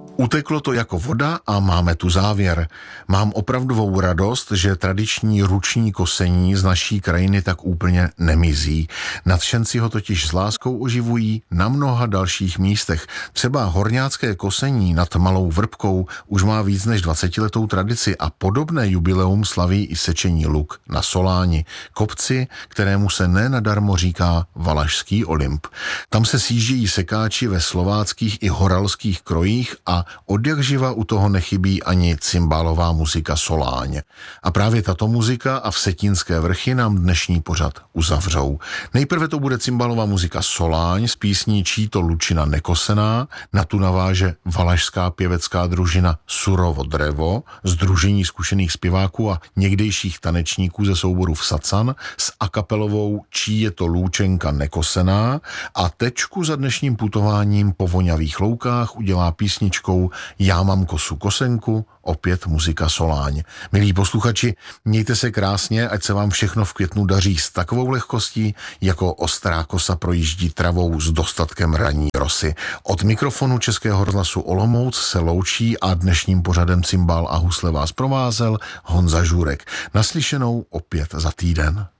Uteklo to jako voda a máme tu závěr. Mám opravdovou radost, že tradiční ruční kosení z naší krajiny tak úplně nemizí. Nadšenci ho totiž s láskou oživují na mnoha dalších místech. Třeba horňácké kosení nad Malou Vrbkou už má víc než 20letou tradici a podobné jubileum slaví i sečení luk na Soláni, kopci, kterému se nenadarmo říká Valašský Olymp. Tam se sjíždějí sekáči ve slováckých i horalských krojích a odjakživa u toho nechybí ani cymbálová muzika Soláň. A právě tato muzika a Vsetínské vrchy nám dnešní pořad uzavřou. Nejprve to bude cymbálová muzika Soláň z písní Čí to lučina nekosená, na tu naváže valašská pěvecká družina Surovo drevo, sdružení zkušených zpěváků a někdejších tanečníků ze souboru Vsacan s akapelovou Čí je to lůčenka nekosená a tečku za dnešním putováním po vonavých loukách udělá písničkou Já mám kosu kosenku, opět muzika Soláň. Milí posluchači, mějte se krásně, ať se vám všechno v květnu daří s takovou lehkostí, jako ostrá kosa projíždí travou s dostatkem ranní rosy. Od mikrofonu Českého rozhlasu Olomouc se loučí a dnešním pořadem Cymbál a husle vás provázel Honza Žůrek. Naslyšenou opět za týden.